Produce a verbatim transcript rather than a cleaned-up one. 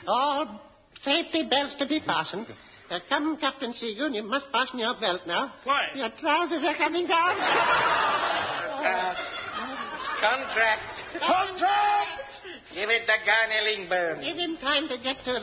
All safety belts to be fastened. Uh, come, Captain Seagoon, you must fasten your belt now. Why? Your trousers are coming down. Uh, contract. Contract! Give it the gun, Illingburn. Give him time to get to the